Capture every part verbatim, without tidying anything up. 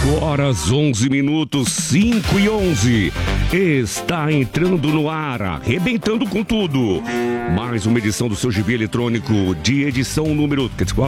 cinco horas, onze minutos, cinco e onze. Está entrando no ar, arrebentando com tudo. Mais uma edição do seu G B eletrônico, de edição número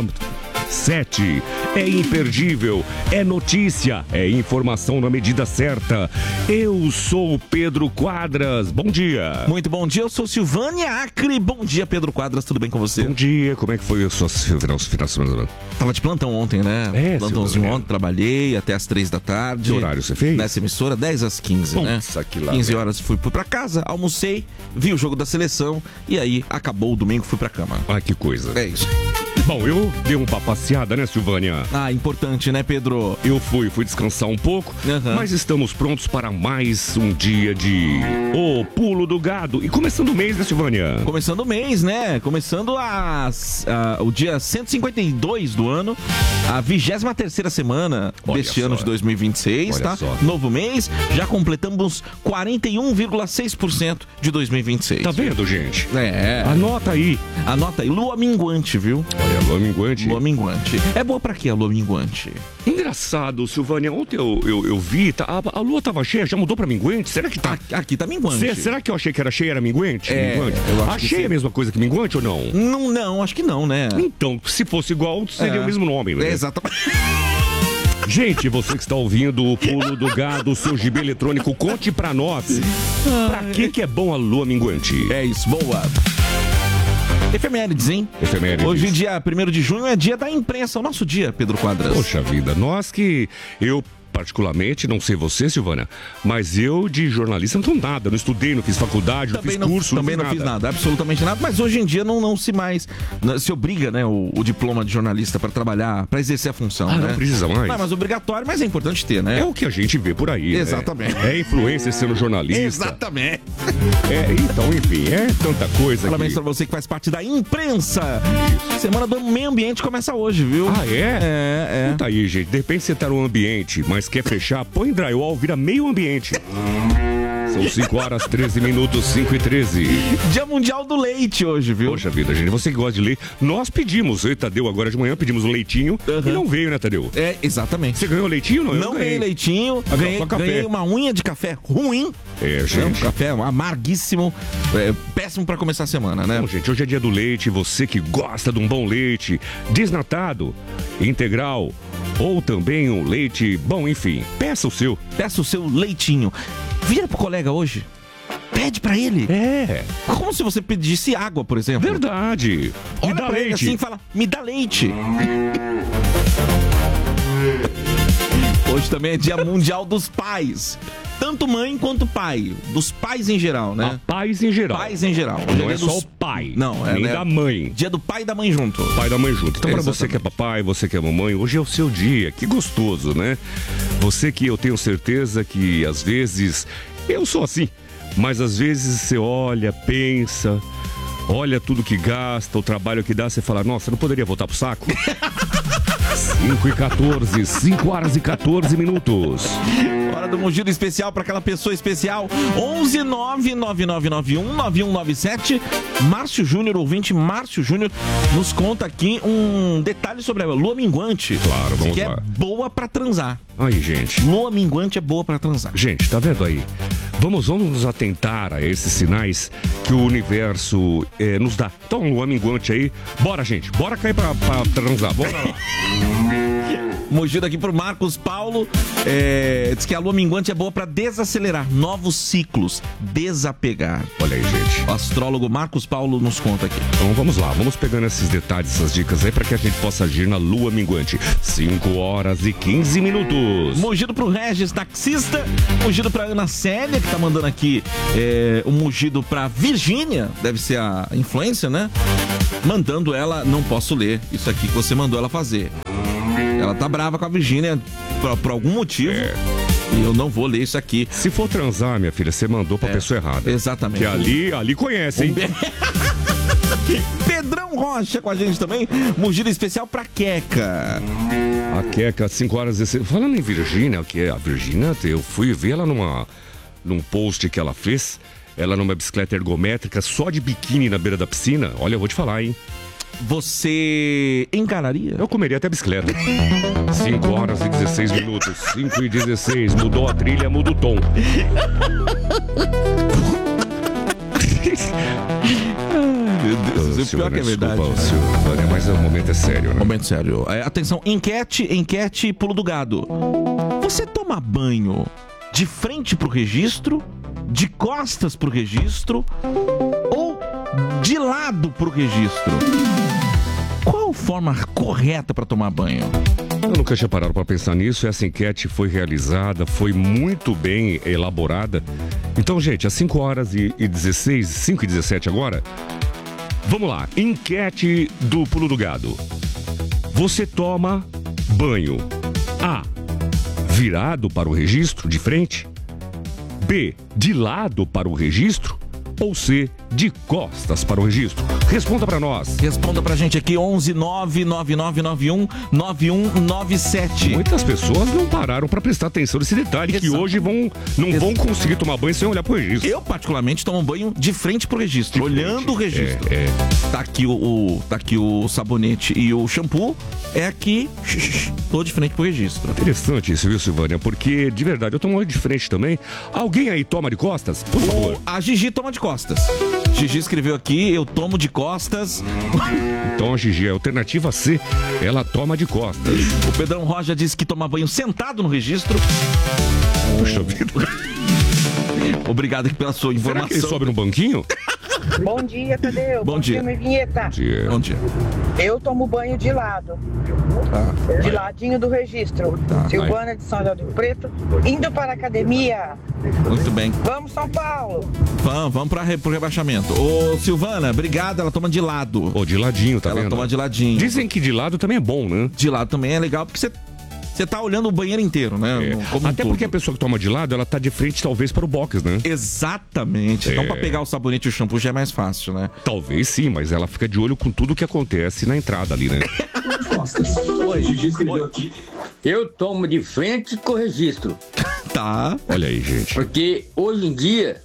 sete. É imperdível, é notícia, é informação na medida certa. Eu sou o Pedro Quadras, bom dia. Muito bom dia, eu sou Silvânia Acre. Bom dia, Pedro Quadras, tudo bem com você? Bom dia, como é que foi o seu final de semana? Tava de plantão ontem, né? É, Plantãozinho Silvânia. ontem, trabalhei até as três da tarde. Que horário você fez? Nessa emissora, dez às quinze, né? Nossa, que lá, quinze velho. horas fui pra casa, almocei, vi o jogo da seleção e aí acabou o domingo, fui pra cama. Ah, que coisa. É isso. Bom, eu dei uma passeada, né, Silvânia? Ah, importante, né, Pedro? Eu fui, fui descansar um pouco, Aham. mas estamos prontos para mais um dia de O Pulo do Gado. E começando o mês, né, Silvânia? Começando o mês, né? Começando as, a- o dia cento e cinquenta e dois do ano, a vigésima terceira semana Olha deste só. ano de dois mil e vinte e seis, Olha tá? só. Novo mês, já completamos quarenta e um vírgula seis por cento de dois mil e vinte e seis. Tá vendo, gente? É, Anota aí. anota aí, lua minguante, viu? Olha, lua minguante. Lua minguante. É boa pra quê a lua minguante? Engraçado, Silvânia. Ontem eu, eu, eu vi, tá, a, a lua tava cheia, já mudou pra minguante? Será que tá... Aqui, aqui tá minguante. Cê- será que eu achei que era cheia, era minguante? É, minguante? eu acho que Achei sim. a mesma coisa que minguante ou não? Não, não, acho que não, né? Então, se fosse igual, seria É. o mesmo nome, né? É, exatamente. Gente, você que está ouvindo o Pulo do Gado, o seu G B eletrônico, conte pra nós. Pra que que é bom a lua minguante? É isso, boa. Efemérides, hein? Efemérides. Hoje, dia primeiro de junho, é dia da imprensa, o nosso dia, Pedro Quadras. Poxa vida, nós que eu particularmente, não sei você, Silvana, mas eu de jornalista não tenho nada, não estudei, não fiz faculdade, não fiz não, curso, também não, não fiz fiz nada, absolutamente nada, mas hoje em dia não, não se mais não, se obriga, né, o, o diploma de jornalista para trabalhar, para exercer a função, Ah, né? não precisa mais. Não é mais obrigatório, mas é importante ter, né? É o que a gente vê por aí. né? Exatamente. É influência sendo jornalista. Exatamente. É, então, enfim, é tanta coisa Parabéns que... pra você que faz parte da imprensa. Semana do meio ambiente começa hoje, viu? Ah, é? É, é. Tá aí, gente. De repente você tá no ambiente, mas quer fechar, põe drywall, vira meio ambiente. São cinco horas, treze minutos, cinco e treze. Dia Mundial do Leite hoje, viu? Poxa vida, gente, você que gosta de leite, nós pedimos, eu e Tadeu agora de manhã pedimos um leitinho Uhum. e não veio, né, Tadeu? É, exatamente. Você ganhou leitinho? Não, Eu Não ganhei leitinho, Ah, ganhei, só café. ganhei uma unha de café ruim. É, É um gente. café amarguíssimo, é, péssimo pra começar a semana, né? Bom, gente, hoje é dia do leite, você que gosta de um bom leite, desnatado, integral, ou também um leite, bom, enfim, peça o seu. Peça o seu leitinho. Vira pro colega hoje. Pede pra ele. É, Como se você pedisse água, por exemplo. verdade. Me Olha dá pra ele leite. assim e fala, me dá leite. Hoje também é dia mundial dos pais. Tanto mãe quanto pai. Dos pais em geral, A né? paz em geral. Pais em geral. Hoje Não é dia só dos- o pai, Não, é, nem né? da mãe. Dia do pai e da mãe junto. Pai da mãe junto. Então, pra você que é Exatamente. papai, você que é mamãe, hoje é o seu dia. Que gostoso, né? Você que eu tenho certeza que às vezes eu sou assim, mas às vezes você olha, pensa, olha tudo que gasta, o trabalho que dá, você fala, nossa, não poderia voltar pro saco? cinco e quatorze, cinco horas e quatorze minutos. Hora do Mugido especial para aquela pessoa especial. onze nove nove nove nove um nove um nove sete. Márcio Júnior, ouvinte Márcio Júnior, nos conta aqui um detalhe sobre a lua minguante. Claro, vamos que lá. é boa para transar. Aí, gente. Lua minguante é boa para transar. Gente, tá vendo aí? Vamos, vamos nos atentar a esses sinais que o universo eh, nos dá. Então, lua minguante aí. Bora, gente. Bora cair pra, pra transar. Bora lá. Mugido aqui pro Marcos Paulo. É, diz que a lua minguante é boa para desacelerar novos ciclos, desapegar. Olha aí, gente. O astrólogo Marcos Paulo nos conta aqui. Então vamos lá, vamos pegando esses detalhes, essas dicas aí pra que a gente possa agir na lua minguante. cinco horas e quinze minutos. Mugido pro Regis, taxista. Mugido pra Ana Célia, que tá mandando aqui é, um mugido pra Virgínia. Deve ser a influência, né? Mandando ela, não posso ler isso aqui que você mandou ela fazer. Ela tá brava com a Virgínia por, por algum motivo. É. E eu não vou ler isso aqui. Se for transar, minha filha, você mandou pra É, pessoa errada. exatamente. Que ali, ali conhece, hein? Pedrão Rocha com a gente também. Mugido especial pra Queca. A Queca, cinco horas e... Falando em Virgínia, que é a Virgínia, eu fui ver ela numa, num post que ela fez. Ela numa bicicleta ergométrica, só de biquíni na beira da piscina. Olha, eu vou te falar, hein? Você encararia? Eu comeria até bicicleta. cinco horas e dezesseis minutos. cinco e dezesseis. Mudou a trilha, muda o tom. Meu Deus, o pior que é verdade. Desculpa, Silvânia, mas o momento é sério, né? Momento sério. É, atenção, enquete, enquete pulo do gado. Você toma banho de frente pro registro, de costas pro registro ou de lado pro registro? Qual a forma correta para tomar banho? Eu nunca tinha parado para pensar nisso. Essa enquete foi realizada, foi muito bem elaborada. Então, gente, às cinco horas e dezesseis, cinco e dezessete agora, vamos lá. Enquete do Pulo do Gado. Você toma banho A, virado para o registro, de frente? B, de lado para o registro? Ou C, de costas para o registro? Responda para nós. Responda pra gente aqui, onze nove nove nove nove um nove um nove sete. Muitas pessoas não pararam para prestar atenção nesse detalhe. Exato. Que hoje vão, não Exato. vão conseguir tomar banho sem olhar pro registro. Eu, particularmente, tomo banho de frente pro registro, de olhando frente. o registro. É, é. Tá aqui o, o, tá aqui o sabonete e o shampoo. É aqui, tô de frente pro registro. Interessante isso, viu, Silvânia? Porque, de verdade, eu tomo de frente também. Alguém aí toma de costas? Por favor. O, a Gigi toma de costas. Gigi escreveu aqui, eu tomo de costas. Então a Gigi é a alternativa C, ela toma de costas. O Pedrão Roja disse que toma banho sentado no registro. Puxa vida. Obrigado aqui pela sua informação. Será que ele sobe no banquinho? Bom dia, Tadeu. Bom, Bom dia. dia, minha vinheta. Bom dia. Bom dia. Eu tomo banho de lado. Tá. De ladinho do registro. Tá. Silvana de São José do Preto, indo para a academia. Muito bem. Vamos, São Paulo. Vamos, vamos para re, pro rebaixamento. Ô, Silvana, obrigado. Ela toma de lado. Ô, de ladinho, tá ela vendo? Ela toma de ladinho. Dizem que de lado também é bom, né? De lado também é legal, porque você... Você tá olhando o banheiro inteiro, né? É. Como Até um porque a pessoa que toma de lado, ela tá de frente, talvez, para o box, né? Exatamente. É. Então, pra pegar o sabonete e o shampoo já é mais fácil, né? Talvez sim, mas ela fica de olho com tudo que acontece na entrada ali, né? Oi, Oi. Eu tomo de frente com o registro. Tá. Olha aí, gente. Porque hoje em dia,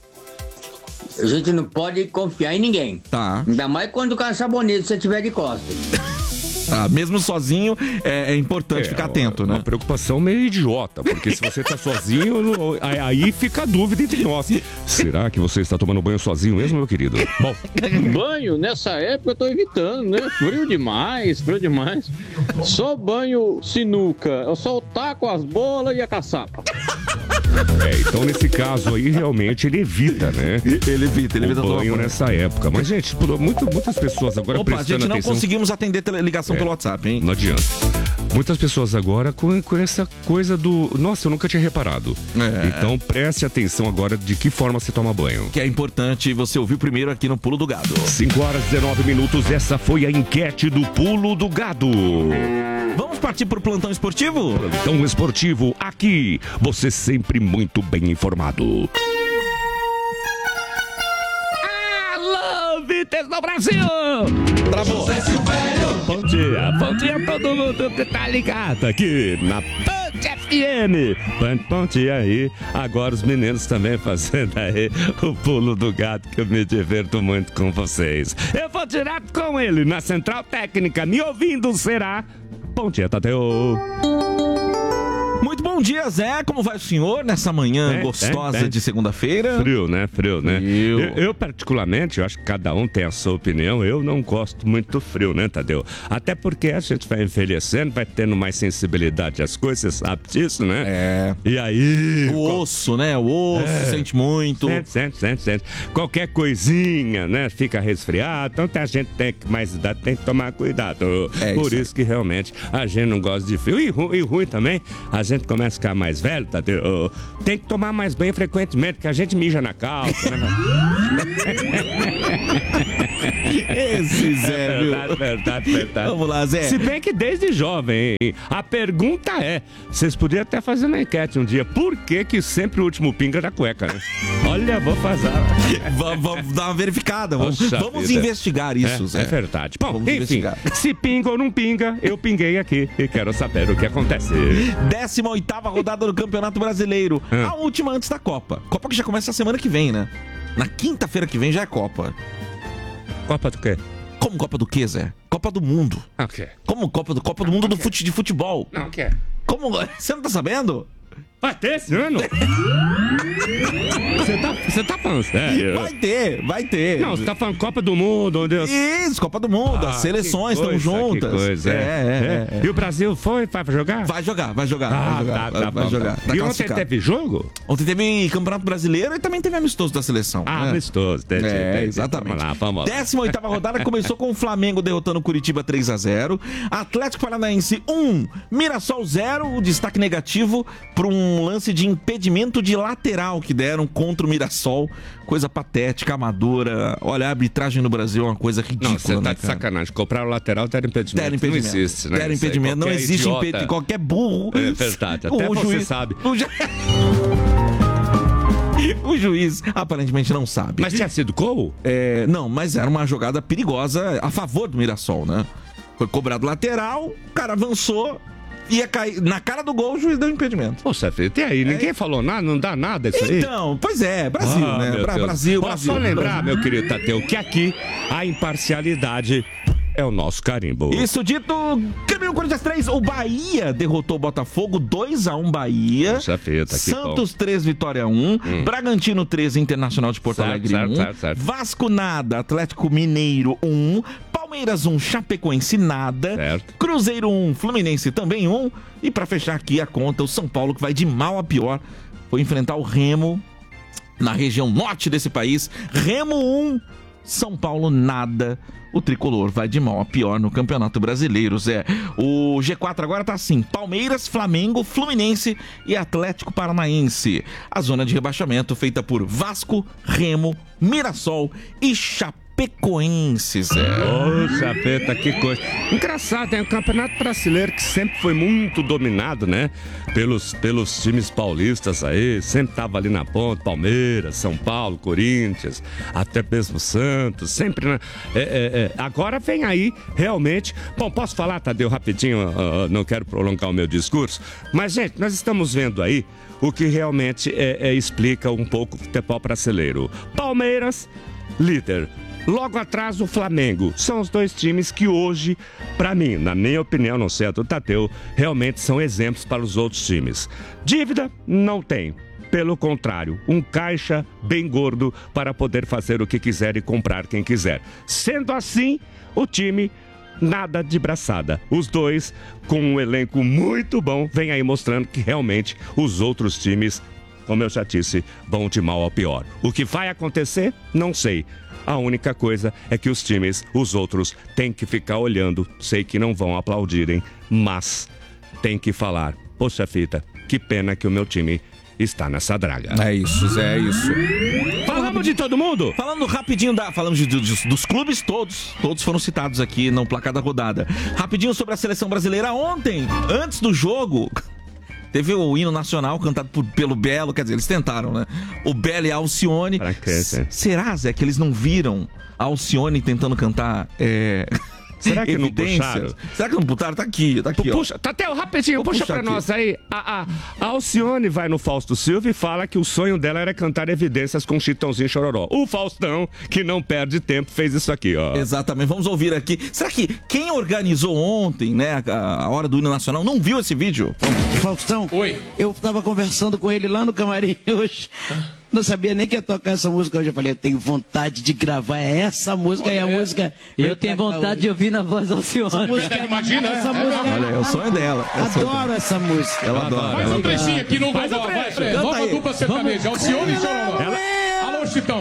a gente não pode confiar em ninguém. Tá. Ainda mais quando o sabonete você tiver de costas. Ah, mesmo sozinho, é, é importante é, ficar atento, uma, né? Uma preocupação meio idiota, porque se você tá sozinho, aí fica a dúvida entre nós. Será que você está tomando banho sozinho mesmo, meu querido? Bom. Banho, nessa época eu tô evitando, né? Frio demais, frio demais. Só banho sinuca, eu só o taco, as bolas e a caçapa. É, então nesse caso aí, realmente, ele evita, né? Ele evita, ele evita o banho nessa época. Mas, gente, muito, muitas pessoas agora Opa, prestando a gente não atenção... conseguimos atender ligação é, pelo WhatsApp, hein? Não adianta. Muitas pessoas agora com, com essa coisa do... Nossa, eu nunca tinha reparado. É. Então, preste atenção agora de que forma você toma banho. Que é importante você ouvir primeiro aqui no Pulo do Gado. cinco horas e dezenove minutos, essa foi a enquete do Pulo do Gado. Vamos partir pro plantão esportivo? Plantão esportivo, aqui, você sempre muito bem informado. Alô, Vites do Brasil! Travou. Bom dia, bom dia a todo mundo que tá ligado aqui na Ponte F M. Ponte, ponte aí, agora os meninos também fazendo aí o Pulo do Gato, que eu me diverto muito com vocês. Eu vou direto com ele na Central Técnica, me ouvindo será Ponte Tadeu. Muito bom dia, Zé. Como vai o senhor nessa manhã é, gostosa é, é. de segunda-feira? Frio, né? Frio, né? Frio. Eu, eu, particularmente, eu acho que cada um tem a sua opinião. Eu não gosto muito do frio, né, Tadeu? Até porque a gente vai envelhecendo, vai tendo mais sensibilidade às coisas, você sabe disso, né? É. E aí... O osso, né? O osso é. sente muito. Sente, sente, sente, sente. Qualquer coisinha, né? Fica resfriado. Então a gente tem que mais idade, tem que tomar cuidado. É Por isso, isso que realmente a gente não gosta de frio. E, ru, e ruim também, a gente começa a ficar mais velho, Tadeu, tem que tomar mais banho frequentemente, que a gente mija na calça, né? Esse Zé, viu? Verdade, verdade, verdade. Vamos lá, Zé. Se bem que desde jovem, hein? A pergunta é, vocês poderiam até fazer uma enquete um dia, por que que sempre o último pinga da cueca, né? Olha, vou fazer. Vamos dar uma verificada, vamos, vamos vida. investigar isso, é, Zé. É verdade. Bom, vamos enfim, investigar. Se pinga ou não pinga, eu pinguei aqui e quero saber o que acontece. décima oitava rodada do Campeonato Brasileiro. Hum. A última antes da Copa. Copa que já começa a semana que vem, né? Na quinta-feira que vem já é Copa. Copa do quê? Como Copa do quê, Zé? Copa do Mundo. Ah, o quê? Como Copa do, Copa do Mundo do fute, de futebol. Não, o quê? Como? Você não tá sabendo? Vai ter esse ano? Você tá, você tá falando sério? Vai ter, vai ter. Não, você tá falando Copa do Mundo, onde eu... Isso, Copa do Mundo, Ah, as seleções que estão coisa, juntas. que coisa, é. É, é, é. E o Brasil foi, vai jogar? Vai jogar, vai jogar, Ah, vai jogar, tá, tá vai bom, jogar. tá. Tá E ontem classificado. teve jogo? Ontem teve Campeonato Brasileiro e também teve amistoso da seleção. Ah, né? amistoso. Entendi, É, entendi. exatamente. Vamos lá, vamos lá. décima oitava rodada começou com o Flamengo derrotando o Curitiba três a zero. Atlético Paranaense um, Mirassol zero. O destaque negativo para um lance de impedimento de lateral que deram contra o Mirassol. Coisa patética, amadora. Olha, a arbitragem no Brasil é uma coisa ridícula. Não, você tá né, de cara? sacanagem. Comprar o lateral, deram impedimento. Deram impedimento. Não existe, né? Deram Isso aí, impedimento. Não qualquer existe idiota- impedimento. Qualquer burro. É verdade, até O você juiz- sabe. O, ju... o juiz aparentemente não sabe. Mas tinha sido gol? É, não, mas era uma jogada perigosa a favor do Mirassol, né? Foi cobrado lateral, o cara avançou, ia cair na cara do gol, o juiz deu impedimento. Poxa, filho, e aí? Ninguém falou nada? Não dá nada isso aí? Então, pois é, Brasil, Ah, né? meu Bra Deus. Brasil, Ó, Brasil. Só lembrar, Brasil. meu querido Tateu, que aqui a imparcialidade é o nosso carimbo. Isso dito, campeão Corinthians três, o Bahia derrotou o Botafogo dois a um Bahia. Poxa, filho, tá aqui Santos três, Vitória um. Hum. Bragantino três, Internacional de Porto Certo, Alegre certo, um. certo, certo. Vasco nada, Atlético Mineiro um. Palmeiras um, Chapecoense nada. Certo. Cruzeiro um, Fluminense também um. E pra fechar aqui a conta, o São Paulo, que vai de mal a pior, foi enfrentar o Remo na região norte desse país. Remo um, São Paulo nada. O tricolor vai de mal a pior no Campeonato Brasileiro, Zé. O G quatro agora tá assim: Palmeiras, Flamengo, Fluminense e Atlético Paranaense. A zona de rebaixamento feita por Vasco, Remo, Mirassol e Chapecoense, Zé. Poxa, Peta, que coisa. Engraçado, é um campeonato brasileiro que sempre foi muito dominado, né? Pelos, pelos times paulistas aí, sempre tava ali na ponta, Palmeiras, São Paulo, Corinthians, até mesmo Santos, sempre, né? É, é, é. Agora vem aí, realmente... Bom, posso falar, Tadeu, rapidinho, uh, uh, não quero prolongar o meu discurso, mas, gente, nós estamos vendo aí o que realmente é, é, explica um pouco o futebol brasileiro. Palmeiras, líder. Logo atrás o Flamengo. São os dois times que hoje, para mim, na minha opinião, não sei a do Tateu, realmente são exemplos para os outros times. Dívida não tem. Pelo contrário, um caixa bem gordo para poder fazer o que quiser e comprar quem quiser. Sendo assim, o time nada de braçada. Os dois, com um elenco muito bom, vem aí mostrando que realmente os outros times, como eu já disse, vão de mal ao pior. O que vai acontecer? Não sei. A única coisa é que os times, os outros, têm que ficar olhando. Sei que não vão aplaudirem, mas tem que falar. Poxa fita, que pena que o meu time está nessa draga. É isso, Zé, é isso. Falamos de todo mundo? Falando rapidinho da. Falamos de, dos, dos clubes todos. Todos foram citados aqui no placar da rodada. Rapidinho sobre a seleção brasileira. Ontem, antes do jogo, teve o hino nacional cantado por, pelo Belo. Quer dizer, eles tentaram, né? O Belo e a Alcione. Pra quê, Zé? Será, Zé, que eles não viram a Alcione tentando cantar? É... Será que não Evidências? puxaram? Será que não puxaram? Tá aqui, tá aqui, ó. Puxa, Tateu, rapidinho, Vou puxa puxar pra aqui. nós aí. A, a, a Alcione vai no Fausto Silva e fala que o sonho dela era cantar Evidências com Chitãozinho e Chororó. O Faustão, que não perde tempo, fez isso aqui, ó. Exatamente, vamos ouvir aqui. Será que quem organizou ontem, né, a, a hora do hino nacional, não viu esse vídeo? Faustão, oi. Eu tava conversando com ele lá no camarim hoje. Não sabia nem que ia tocar essa música hoje. Eu falei, eu tenho vontade de gravar essa música. Olha, é a música. Eu tenho vontade de ouvir na voz da Alcione. Imagina, essa música. Olha, é o sonho dela. É o sonho dela. Adoro essa música. Ela adora. Faz Ela um adora. trechinho aqui no Vovó, vai, Fred. Canta Nova aí. dupla sertaneja, Alcione e Chororó. Alô, Chitão.